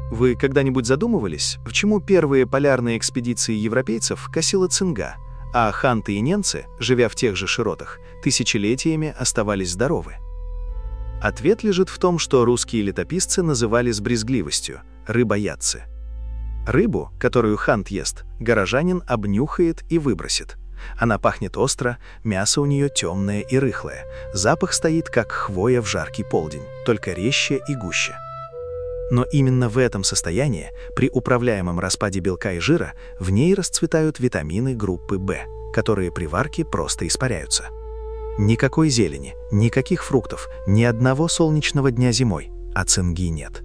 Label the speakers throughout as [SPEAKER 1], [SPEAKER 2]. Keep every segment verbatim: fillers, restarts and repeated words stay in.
[SPEAKER 1] Вы когда-нибудь задумывались, почему первые полярные экспедиции европейцев косила цинга, а ханты и ненцы, живя в тех же широтах, тысячелетиями оставались здоровы? Ответ лежит в том, что русские летописцы называли с брезгливостью рыбоядцы. Рыбу, которую хант ест, горожанин обнюхает и выбросит. Она пахнет остро, мясо у нее темное и рыхлое, запах стоит, как хвоя в жаркий полдень, только резче и гуще. Но именно в этом состоянии, при управляемом распаде белка и жира, в ней расцветают витамины группы В, которые при варке просто испаряются. Никакой зелени, никаких фруктов, ни одного солнечного дня зимой, а цинги нет.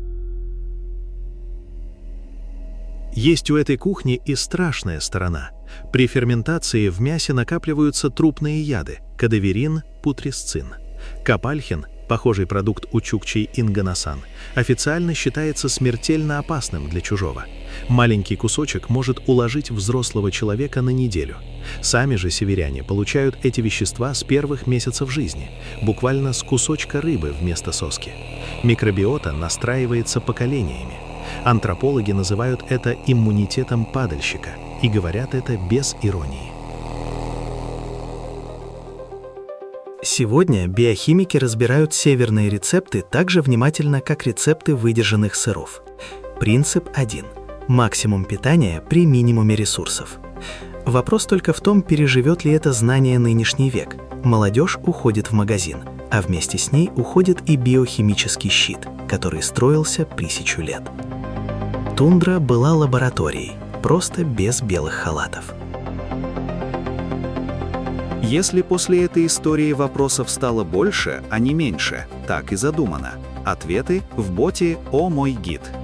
[SPEAKER 2] Есть у этой кухни и страшная сторона. При ферментации в мясе накапливаются трупные яды – кадаверин, путресцин. Капальхин, похожий продукт у чукчей инганасан, официально считается смертельно опасным для чужого. Маленький кусочек может уложить взрослого человека на неделю. Сами же северяне получают эти вещества с первых месяцев жизни, буквально с кусочка рыбы вместо соски. Микробиота настраивается поколениями. Антропологи называют это иммунитетом падальщика и говорят это без иронии.
[SPEAKER 3] Сегодня биохимики разбирают северные рецепты так же внимательно, как рецепты выдержанных сыров. Принцип один. Максимум питания при минимуме ресурсов. Вопрос только в том, переживет ли это знание нынешний век. Молодежь уходит в магазин, а вместе с ней уходит и биохимический щит, который строился тысячу лет. Тундра была лабораторией, просто без белых халатов.
[SPEAKER 4] Если после этой истории вопросов стало больше, а не меньше, так и задумано. Ответы в боте «О мой гид».